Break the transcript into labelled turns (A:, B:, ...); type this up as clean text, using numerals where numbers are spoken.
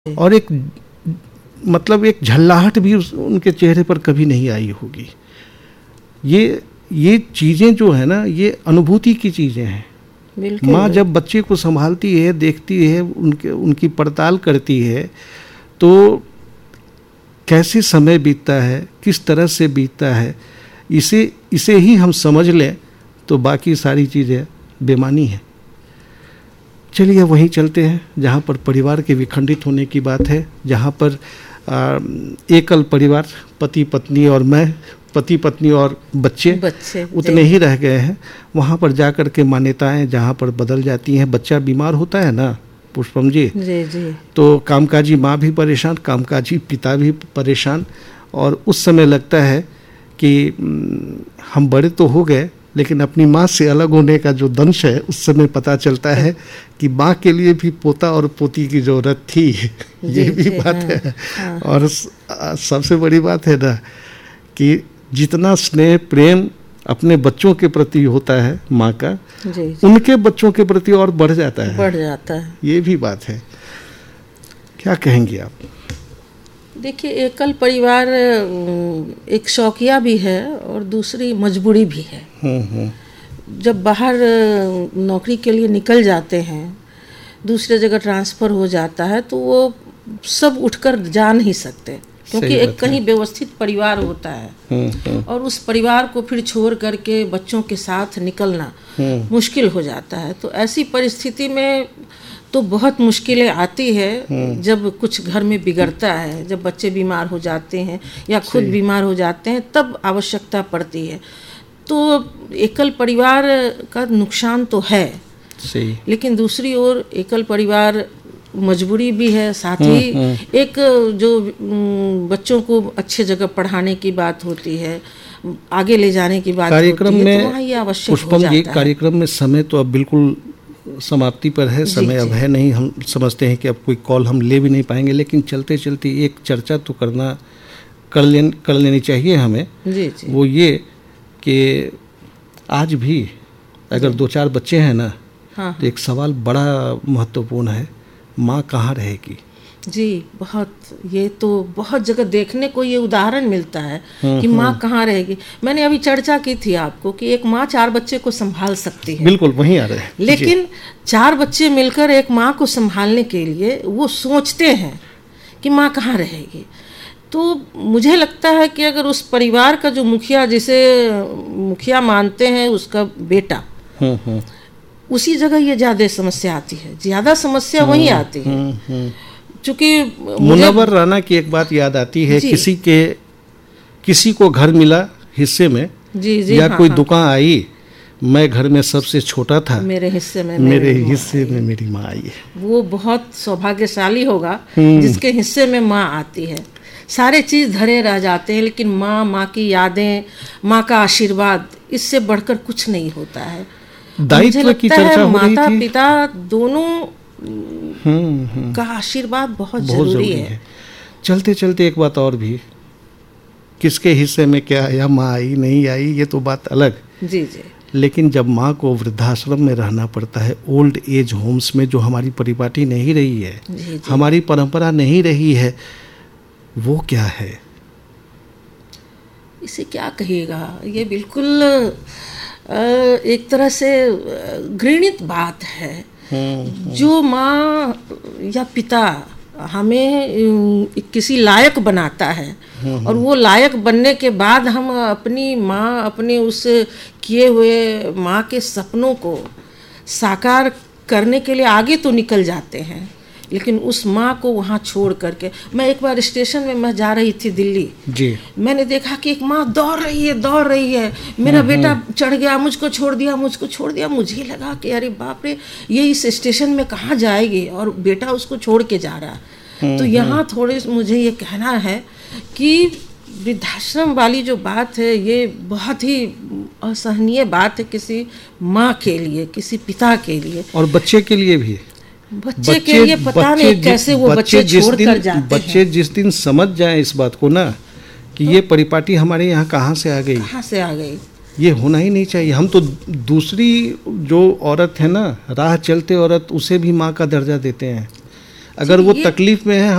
A: और एक मतलब एक झल्लाहट भी उनके चेहरे पर कभी नहीं आई होगी। ये चीज़ें जो है ना, ये अनुभूति की चीज़ें हैं। माँ जब बच्चे को संभालती है, देखती है, उनकी पड़ताल करती है, तो कैसे समय बीतता है, किस तरह से बीतता है, इसे ही हम समझ लें तो बाकी सारी चीज़ें बेमानी हैं। चलिए वहीं चलते हैं जहाँ पर परिवार के विखंडित होने की बात है, जहाँ पर एकल परिवार, पति पत्नी और मैं, पति पत्नी और बच्चे उतने ही रह गए हैं। वहाँ पर जा कर के मान्यताएं जहाँ पर बदल जाती हैं। बच्चा बीमार होता है ना पुष्पम जी, तो कामकाजी माँ भी परेशान, कामकाजी पिता भी परेशान, और उस समय लगता है कि हम बड़े तो हो गए, लेकिन अपनी माँ से अलग होने का जो दंश है, उस समय पता चलता है कि माँ के लिए भी पोता और पोती की ज़रूरत थी। ये भी बात है। हाँ। और सबसे बड़ी बात है ना कि जितना स्नेह प्रेम अपने बच्चों के प्रति होता है माँ का, उनके बच्चों के प्रति और बढ़ जाता है। ये भी बात है। क्या कहेंगे आप?
B: देखिए, एकल परिवार एक शौकिया भी है और दूसरी मजबूरी भी है। जब बाहर नौकरी के लिए निकल जाते हैं, दूसरे जगह ट्रांसफ़र हो जाता है, तो वो सब उठकर जा नहीं सकते, क्योंकि एक कहीं व्यवस्थित परिवार होता है और उस परिवार को फिर छोड़ करके बच्चों के साथ निकलना मुश्किल हो जाता है। तो ऐसी परिस्थिति में तो बहुत मुश्किलें आती है जब कुछ घर में बिगड़ता है, जब बच्चे बीमार हो जाते हैं या खुद बीमार हो जाते हैं, तब आवश्यकता पड़ती है। तो एकल परिवार का नुकसान तो है, लेकिन दूसरी ओर एकल परिवार मजबूरी भी है। साथ ही एक जो बच्चों को अच्छे जगह पढ़ाने की बात होती है, आगे ले जाने की बात
A: कार्यक्रम
B: होती है,
A: में
B: तो वहाँ ये आवश्यक
A: पुष्पम
B: हो जाता
A: जी,
B: है।
A: कार्यक्रम में समय तो अब बिल्कुल समाप्ति पर है, समय अब है नहीं। हम समझते हैं कि अब कोई कॉल हम ले भी नहीं पाएंगे, लेकिन चलते चलते एक चर्चा तो कर लेनी चाहिए हमें। वो ये कि आज भी अगर 2-4 बच्चे हैं ना, तो एक सवाल बड़ा महत्वपूर्ण है, माँ कहाँ रहेगी?
B: जी, ये तो बहुत जगह देखने को ये उदाहरण मिलता है कि माँ कहाँ रहेगी। मैंने अभी चर्चा की थी आपको कि एक माँ 4 बच्चे को संभाल सकती है।
A: बिल्कुल वहीं आ रहे हैं।
B: लेकिन 4 बच्चे मिलकर एक माँ को संभालने के लिए वो सोचते हैं कि माँ कहाँ रहेगी। तो मुझे लगता है कि अगर उस परिवार का जो मुखिया, जिसे मुखिया मानते हैं, उसका बेटा, उसी जगह ये ज़्यादा समस्या आती है, ज़्यादा समस्या वहीं आती है। चूँकि
A: मुनव्वर राना की एक बात याद आती है, किसी को घर मिला हिस्से में, या कोई दुकान आई, मैं घर में सबसे छोटा था, मेरे हिस्से में मेरी माँ आई है।
B: वो बहुत सौभाग्यशाली होगा जिसके हिस्से में माँ आती है। सारे चीज़ धरे रह जाते हैं, लेकिन माँ की यादें, माँ का आशीर्वाद, इससे बढ़कर कुछ नहीं होता है।
A: दायित्व की चर्चा हो रही थी।
B: माता पिता दोनों का आशीर्वाद बहुत जरूरी है।
A: चलते चलते एक बात और भी, किसके हिस्से में क्या आया, माँ आई नहीं आई, ये तो बात अलग।
B: जी।
A: लेकिन जब माँ को वृद्धाश्रम में रहना पड़ता है, ओल्ड एज होम्स में, जो हमारी परिपाटी नहीं रही है, हमारी परंपरा नहीं रही है, वो क्या है?
B: इसे क्या कहिएगा, ये बिल्कुल एक तरह से घृणित बात है। जो माँ या पिता हमें किसी लायक बनाता है, और वो लायक बनने के बाद हम अपनी माँ, अपने उस किए हुए माँ के सपनों को साकार करने के लिए आगे तो निकल जाते हैं, लेकिन उस माँ को वहाँ छोड़ करके। मैं एक बार स्टेशन में मैं जा रही थी दिल्ली जी, मैंने देखा कि एक माँ दौड़ रही है, मेरा बेटा चढ़ गया, मुझको छोड़ दिया। मुझे लगा कि अरे बाप रे, ये इस स्टेशन में कहाँ जाएगी, और बेटा उसको छोड़ के जा रहा है। तो यहाँ थोड़े मुझे ये कहना है कि वृद्धाश्रम वाली जो बात है, ये बहुत ही असहनीय बात है किसी माँ के लिए, किसी पिता के लिए, और
A: बच्चे के लिए भी।
B: बच्चे के लिए पता नहीं कैसे वो बच्चे छोड़ कर जाते हैं।
A: बच्चे जिस दिन समझ जाएं इस बात को ना कि ये परिपाटी हमारे यहाँ कहाँ से आ गई, ये होना ही नहीं चाहिए। हम तो दूसरी जो औरत है ना, राह चलते औरत, उसे भी माँ का दर्जा देते हैं। अगर वो तकलीफ में है,